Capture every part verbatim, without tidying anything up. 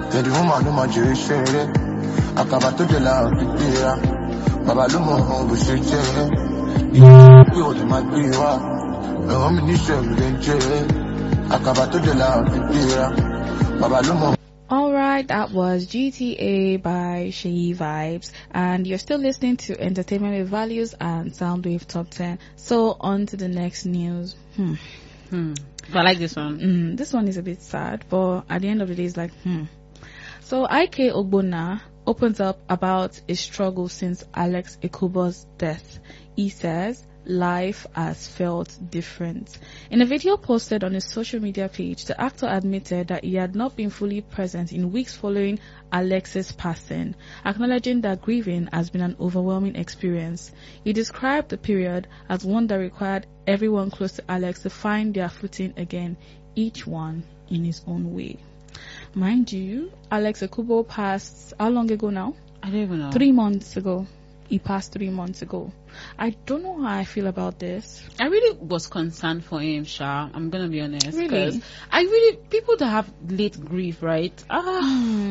Then the woman no man Jerry share it. Akabato de la Pipira. Baba Lumo Hongo Share. You the might be wa. The woman is share. Akabato de la Pipira. Baba Lumo. Alright, that was G T A by Sheyi Vibes, and you're still listening to Entertainment with Values and Soundwave Top ten. So on to the next news. Hmm. Hmm. I like this one. Mm, this one is a bit sad, but at the end of the day, it's like, hmm. So Ike Ogbonna opens up about his struggle since Alex Ekubo's death. He says life has felt different. In a video posted on his social media page, the actor admitted that he had not been fully present in weeks following Alex's passing, acknowledging that grieving has been an overwhelming experience. He described the period as one that required everyone close to Alex to find their footing again, each one in his own way. Mind you, Alex Ekubo passed how long ago now? I don't even know. Three months ago. He passed three months ago. I don't know how I feel about this. I really was concerned for him, Sha. I'm gonna be honest. Really? I really, people that have late grief, right? Ah,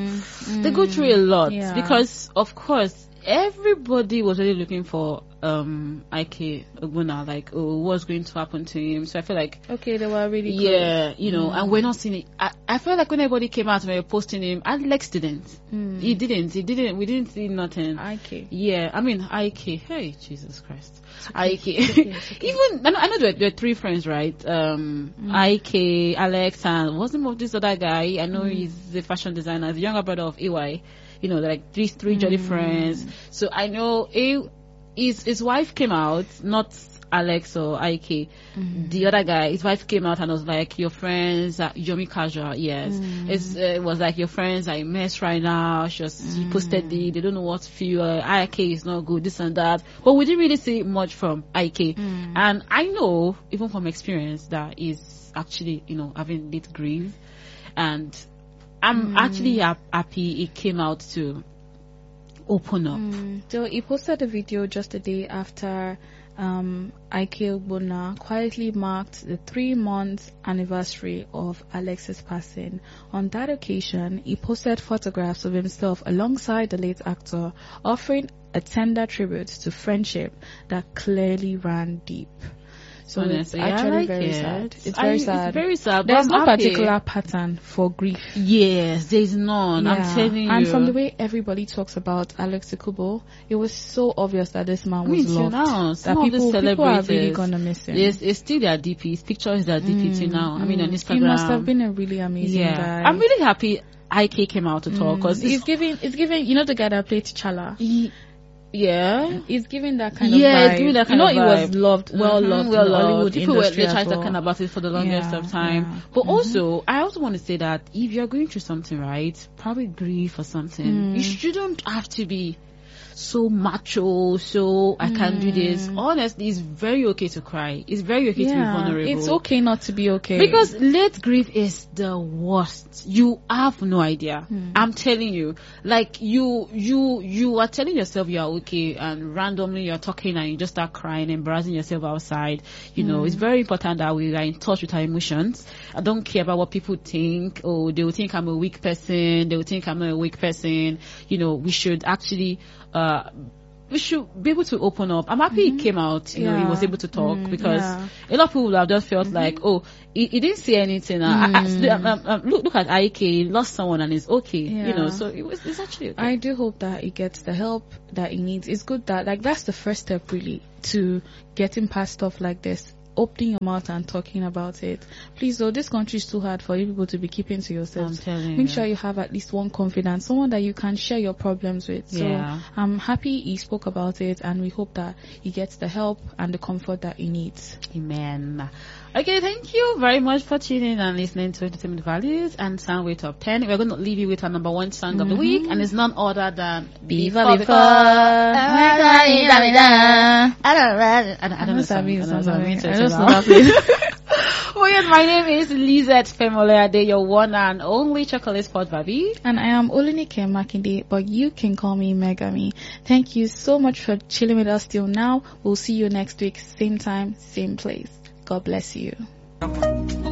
Mm, they go through a lot. yeah. Because, of course, everybody was really looking for um Ike Ogbonna, like, oh, what's going to happen to him? So I feel like, Okay, they were really close. yeah, you know, Mm. and we're not seeing it. I, I felt like when everybody came out and we were posting him, Alex didn't. Mm. He didn't. He didn't. We didn't see nothing. Ike. Yeah, I mean, Ike. Hey, Jesus Christ. Ike. It's okay, it's okay. Even, I know, I know there, there are three friends, right? Um, Mm. Ike, Alex, and what's the name of this other guy? I know Mm. he's a fashion designer, the younger brother of A Y. You know, they're like three, three jolly Mm. friends. So I know A, his, his wife came out, not Alex or Ike. Mm. The other guy, his wife came out and was like, your friends are Yomi Casual, yes. Mm. It's, uh, it was like, your friends are a mess right now. She was, she posted the, they don't know what to feel, uh, Ike is not good, this and that. But we didn't really see much from Ike. Mm. And I know, even from experience, that is actually, you know, having late grief. And I'm Mm. actually ha- happy it came out to open up. Mm. So he posted a video just a day after um, Ike Ogbonna quietly marked the three-month anniversary of Alex's passing. On that occasion, he posted photographs of himself alongside the late actor, offering a tender tribute to friendship that clearly ran deep. So Honestly, it's I actually like very it. sad. It's I- very it's sad. very sad, but There's I'm no happy. particular pattern for grief. Yes, there's none. I'm Yeah. telling you. And from the way everybody talks about Alex Ekubo, it was so obvious that this man I mean, was till loved. now, that some of people, these people are really celebrities, gonna miss him. Yes, it's still their D Ps. Pictures their D P till Mm, now. I mean, on mm. Instagram. He must have been a really amazing yeah. guy. I'm really happy Ike came out to talk because Mm. It's giving, it's giving, you know the guy that played T'Challa? yeah. It's giving that kind Yeah, of vibe. it's giving that kind you know, of he was vibe. loved, well Mhm, loved well in the loved. Hollywood People were industry they as tried well. talking about it for the longest Yeah, of time. yeah. But Mhm. also, I also want to say that if you're going through something, right, probably grief or something, Mm. you shouldn't have to be so macho, so I can't do this. Mm. Honestly, it's very okay to cry. It's very okay to be Yeah, vulnerable. it's okay not to be okay. Because late grief is the worst. You have no idea. Hmm. I'm telling you. Like you you you are telling yourself you are okay and randomly you're talking and you just start crying, embarrassing yourself outside. You know, Hmm. it's very important that we are in touch with our emotions. I don't care about what people think. Oh, they will think I'm a weak person, they will think I'm not a weak person. You know, we should actually uh we should be able to open up. I'm happy Mhm. he came out, you know, he Yeah. was able to talk Mm, because yeah. a lot of people would have just felt like, oh, he, he didn't say anything. Uh, I- I- Mm. um, um, um, look, look at Ike, he lost someone and it's okay, you Yeah. know, so it was, it's actually okay. I do hope that he gets the help that he needs. It's good that, like, that's the first step really to getting past stuff like this. Opening your mouth and talking about it. Please, though, this country is too hard for you people to be keeping to I'm yourselves. telling Make you. sure you have at least one confidant, someone that you can share your problems with. So Yeah. I'm happy he spoke about it, and we hope that he gets the help and the comfort that he needs. Amen. Okay, thank you very much for tuning in and listening to Entertainment Values and Soundwave Top ten. We're going to leave you with our number one song of the Mhm. week, and it's none other than Viva Before Before. I don't, I don't, I don't know the song. I don't know the song. Me too, I so just know now. that place. Well, yes, my name is Lizette Femolade, your one and only chocolate spot baby. And I am Olunike Makinde, but you can call me Megami. Thank you so much for chilling with us till now. We'll see you next week, same time, same place. God bless you.